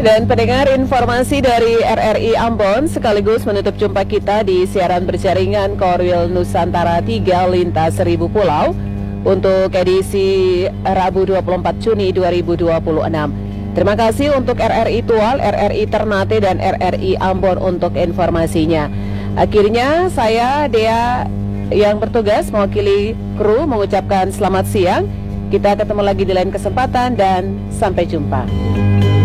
Dan pendengar, informasi dari RRI Ambon sekaligus menutup jumpa kita di siaran berjaringan Korwil Nusantara 3 Lintas 1000 Pulau untuk edisi Rabu 24 Juni 2026. Terima kasih untuk RRI Tual, RRI Ternate, dan RRI Ambon untuk informasinya. Akhirnya saya, Dea, yang bertugas mewakili kru mengucapkan selamat siang. Kita ketemu lagi di lain kesempatan dan sampai jumpa.